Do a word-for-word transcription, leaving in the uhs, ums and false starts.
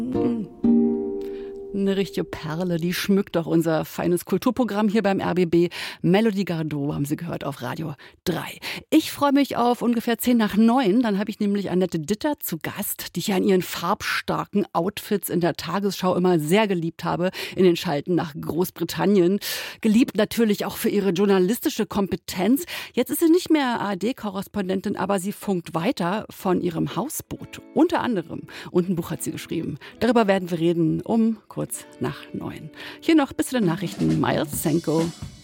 Eine richtige Perle, die schmückt doch unser feines Kulturprogramm hier beim R B B. Melody Gardot haben Sie gehört auf Radio drei. Ich freue mich auf ungefähr zehn nach neun. Dann habe ich nämlich Annette Ditter zu Gast, die ich ja in ihren farbstarken Outfits in der Tagesschau immer sehr geliebt habe, in den Schalten nach Großbritannien. Geliebt natürlich auch für ihre journalistische Kompetenz. Jetzt ist sie nicht mehr A R D-Korrespondentin, aber sie funkt weiter von ihrem Hausboot. Unter anderem. Und ein Buch hat sie geschrieben. Darüber werden wir reden um kurz nach neun. Hier noch bis zu den Nachrichten. Miles Senko.